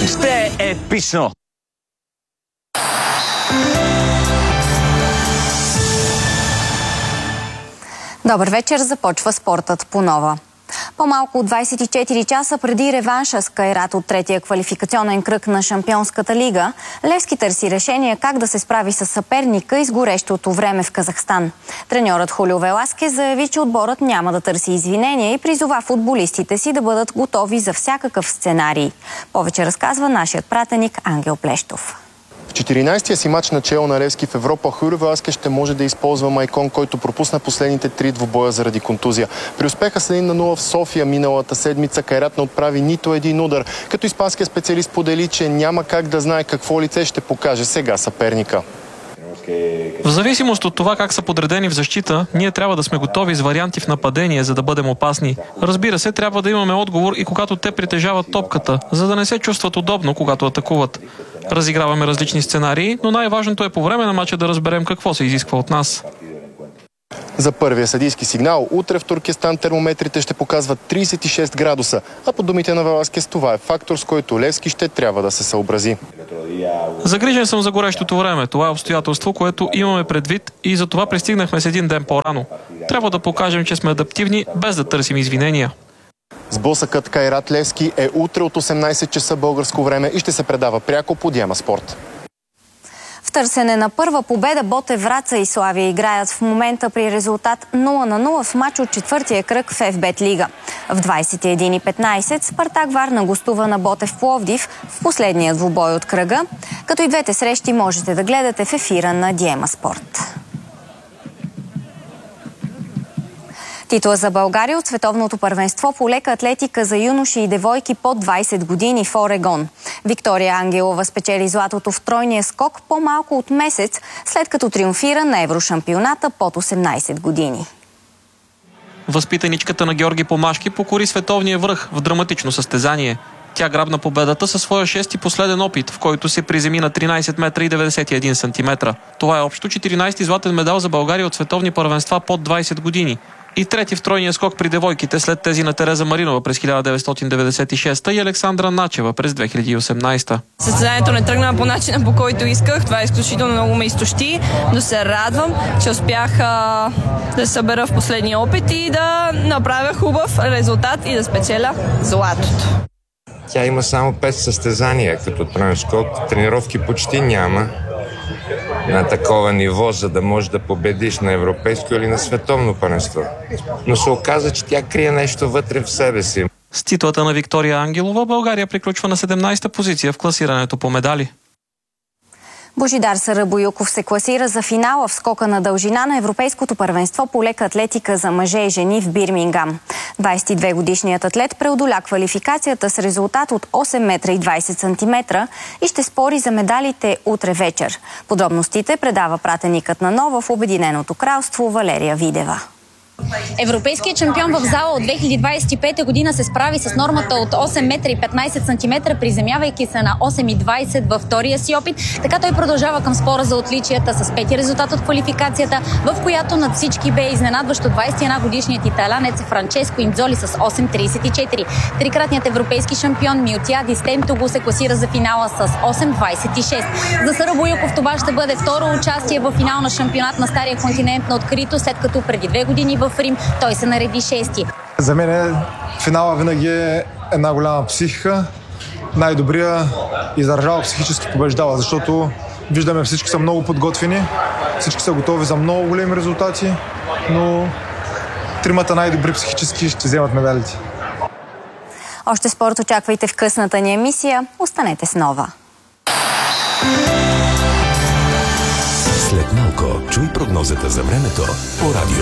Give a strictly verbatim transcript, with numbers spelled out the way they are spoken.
Ще е епично! Добър вечер, започва спортът по нова. По-малко от двайсет и четири часа преди реванша с Кайрат от третия квалификационен кръг на Шампионската лига, Левски търси решение как да се справи с съперника и с горещото време в Казахстан. Треньорът Хулио Веласкес заяви, че отборът няма да търси извинения и призова футболистите си да бъдат готови за всякакъв сценарий. Повече разказва нашият пратеник Ангел Плещов. В четиринайсетия си мач начало на Левски в Европа, Хулио Веласкес ще може да използва Майкон, който пропусна последните три двубоя заради контузия. При успеха с един на нула в София миналата седмица, Кайрат не отправи нито един удар, като испанският специалист подели, че няма как да знае какво лице ще покаже сега съперника. В зависимост от това как са подредени в защита, ние трябва да сме готови с варианти в нападение, за да бъдем опасни. Разбира се, трябва да имаме отговор и когато те притежават топката, за да не се чувстват удобно, когато атакуват. Разиграваме различни сценарии, но най-важното е по време на мача да разберем какво се изисква от нас. За първия съдийски сигнал, утре в Туркестан термометрите ще показват трийсет и шест градуса, а по думите на Веласкес това е фактор, с който Левски ще трябва да се съобрази. Загрижен съм за горещото време. Това е обстоятелство, което имаме предвид и за това пристигнахме с един ден по-рано. Трябва да покажем, че сме адаптивни, без да търсим извинения. Сблъсъкът Кайрат Левски е утре от осемнайсет часа българско време и ще се предава пряко по Диема Спорт. В търсене на първа победа Ботев Враца и Славия играят в момента при резултат нула на нула в мач от четвъртия кръг в Еф Бет Лига. В двайсет и един и петнайсет Спартак Варна гостува на Ботев Пловдив в последния двубой от кръга, като и двете срещи можете да гледате в ефира на Диема Спорт. Титла за България от световното първенство по лека атлетика за юноши и девойки под двайсет години в Орегон. Виктория Ангелова спечели златото в тройния скок по-малко от месец, след като триумфира на Еврошампионата под осемнайсет години. Възпитаничката на Георги Помашки покори световния връх в драматично състезание. Тя грабна победата със своя шести последен опит, в който се приземи на тринайсет метра и деветдесет и един сантиметра. Това е общо четиринайсети златен медал за България от световни първенства под двайсет години. И трети в тройния скок при девойките след тези на Тереза Маринова през хиляда деветстотин деветдесет и шеста и Александра Начева през две хиляди и осемнайсета. Състезанието не тръгна по начина, по който исках. Това е изключително много ме изтощи, но се радвам, че успях а, да се събера в последния опит и да направя хубав резултат и да спечеля златото. Тя има само пет състезания като троен скок. Тренировки почти няма на такова ниво, за да можеш да победиш на европейско или на световно първенство. Но се оказа, че тя крие нещо вътре в себе си. С титлата на Виктория Ангелова България приключва на седемнайсета позиция в класирането по медали. Божидар Сарабоюков се класира за финала в скока на дължина на Европейското първенство по лека атлетика за мъже и жени в Бирмингам. двайсет и две годишният атлет преодоля квалификацията с резултат от осем метра и двайсет сантиметра и ще спори за медалите утре вечер. Подробностите предава пратеникът на Нова в Обединеното кралство Валерия Видева. Европейският шампион в зала от две хиляди двайсет и пета година се справи с нормата от осем метра и петнайсет сантиметра, приземявайки се на осем и двайсет във втория си опит. Така той продължава към спора за отличията с пети резултат от квалификацията, в която над всички бе изненадващо двайсет и една годишният италянец Франческо Индзоли с осем трийсет и четири. Трикратният европейски шампион Миотиади Стентогу се класира за финала с осем двайсет и шест. За Сарабоюков това ще бъде второ участие в финал на шампионат на Стария континент на открито, след като преди две години в Рим той се нареди шести. За мен финала винаги е една голяма психика. Най-добрия издържава психически побеждава, защото виждаме всички са много подготвени, всички са готови за много големи резултати, но тримата най-добри психически ще вземат медалите. Още спорт очаквайте в късната ни емисия. Останете с Нова. След малко чуй прогнозата за времето по радио